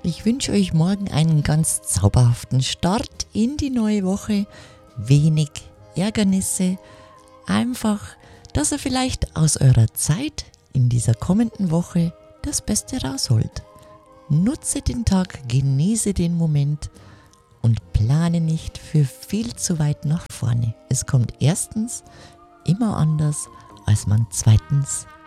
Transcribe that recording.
Ich wünsche euch morgen einen ganz zauberhaften Start in die neue Woche. Wenig Ärgernisse. Einfach, dass ihr vielleicht aus eurer Zeit in dieser kommenden Woche das Beste rausholt. Nutze den Tag, genieße den Moment und plane nicht für viel zu weit nach vorne. Es kommt erstens immer anders, als man zweitens